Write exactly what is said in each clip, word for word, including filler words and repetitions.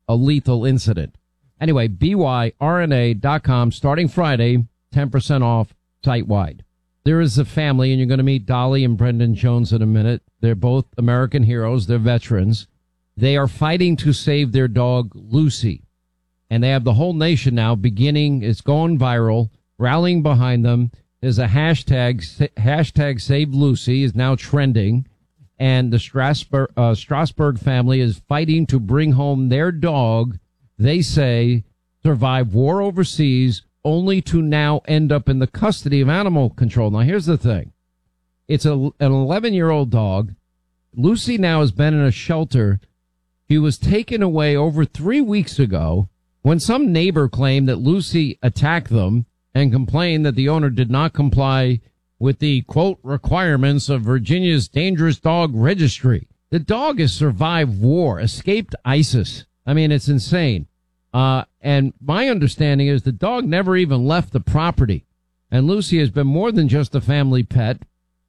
a lethal incident. Anyway, B Y R N A dot com, starting Friday, ten percent off site-wide. There is a family, and you're going to meet Dolly and Brendan Jones in a minute. They're both American heroes. They're veterans. They are fighting to save their dog, Lucy. And they have the whole nation now beginning, it's going viral, rallying behind them. There's a hashtag, hashtag Save Lucy is now trending. And the Strasburg, uh, Strasburg family is fighting to bring home their dog, they say, survived war overseas, only to now end up in the custody of animal control. Now, here's the thing. It's a, an eleven-year-old dog. Lucy now has been in a shelter. She was taken away over three weeks ago when some neighbor claimed that Lucy attacked them and complained that the owner did not comply with the, quote, requirements of Virginia's Dangerous Dog Registry. The dog has survived war, escaped ISIS. I mean, it's insane. Uh, and my understanding is the dog never even left the property. And Lucy has been more than just a family pet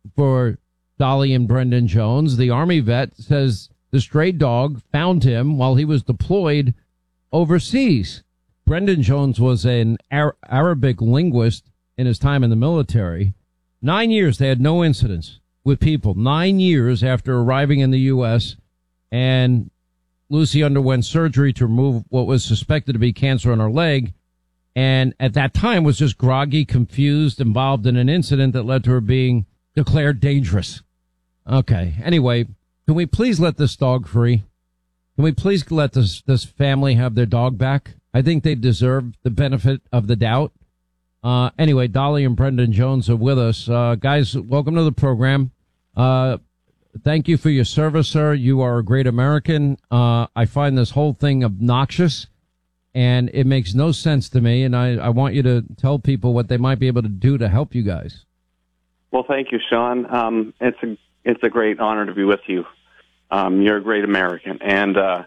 for Dolly and Brendan Jones. The Army vet says the stray dog found him while he was deployed overseas. Brendan Jones was an Ar- Arabic linguist in his time in the military. Nine years they had no incidents with people. Nine years after arriving in the U S, and Lucy underwent surgery to remove what was suspected to be cancer on her leg, and at that time was just groggy, confused, involved in an incident that led to her being declared dangerous. Okay. Anyway, can we please let this dog free? Can we please let this this family have their dog back? I think they deserve the benefit of the doubt. Uh, anyway, Dolly and Brendan Jones are with us. Uh, guys, welcome to the program. Uh, thank you for your service, sir. You are a great American. Uh, I find this whole thing obnoxious, and it makes no sense to me, and I, I want you to tell people what they might be able to do to help you guys. Well, thank you, Sean. Um, it's a it's a great honor to be with you. Um, you're a great American, and uh,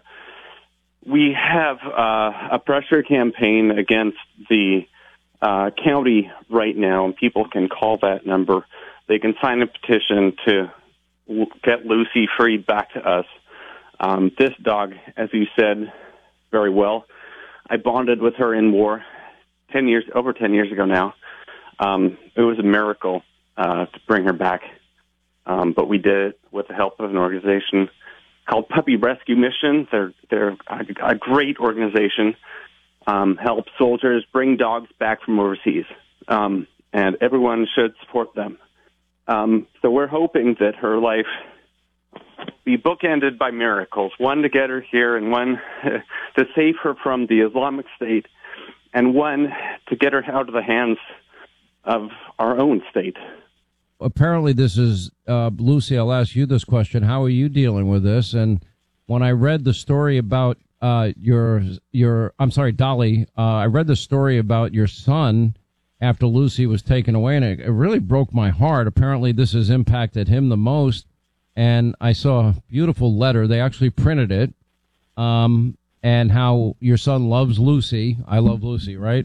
we have uh, a pressure campaign against the uh, county right now, and people can call that number. They can sign a petition to w- get Lucy freed back to us. Um, this dog, as you said very well, I bonded with her in war ten years, over ten years ago now. Um, it was a miracle uh, to bring her back. Um, but we did it with the help of an organization called Puppy Rescue Mission. They're they're a, a great organization. Um, help soldiers bring dogs back from overseas, um, and everyone should support them. Um, so we're hoping that her life be bookended by miracles: one to get her here, and one to save her from the Islamic State, and one to get her out of the hands of our own state. Apparently this is, uh, Lucy, I'll ask you this question. How are you dealing with this? And when I read the story about, uh, your, your, I'm sorry, Dolly, uh, I read the story about your son after Lucy was taken away, and it, it really broke my heart. Apparently this has impacted him the most. And I saw a beautiful letter. They actually printed it. Um, and how your son loves Lucy. I love Lucy, right?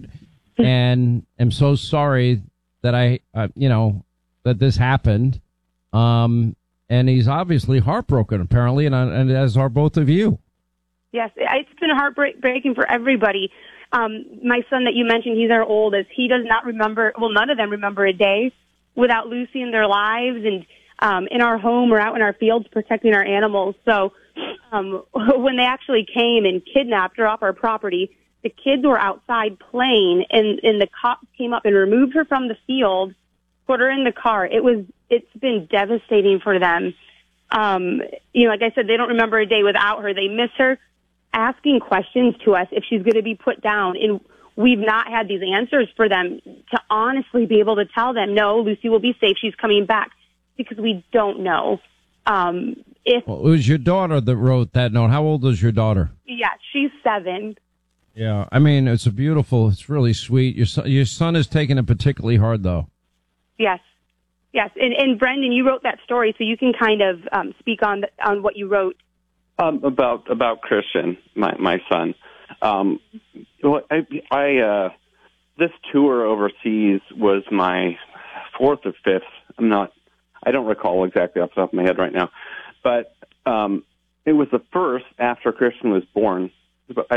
And I'm so sorry that I, uh, you know, that this happened, um, and he's obviously heartbroken, apparently, and, and as are both of you. Yes, it's been heartbreaking for everybody. Um, my son that you mentioned, he's our oldest. He does not remember, well, none of them remember a day without Lucy in their lives and um, in our home or out in our fields protecting our animals. So um, when they actually came and kidnapped her off our property, the kids were outside playing, and, and the cops came up and removed her from the field, put her in the car. It was, it's been devastating for them. Um, you know, like I said, they don't remember a day without her. They miss her asking questions to us if she's going to be put down. And we've not had these answers for them to honestly be able to tell them, no, Lucy will be safe. She's coming back, because we don't know. Um, if well, it was your daughter that wrote that note. How old is your daughter? Yeah, she's seven. Yeah. I mean, it's a beautiful, it's really sweet. Your son, your son is taking it particularly hard, though. Yes, yes, and, and Brendan, you wrote that story, so you can kind of um, speak on the, on what you wrote um, about about Christian, my my son. Um, well, I, I uh, this tour overseas was my fourth or fifth. I'm not, I don't recall exactly off the top of my head right now, but um, it was the first after Christian was born.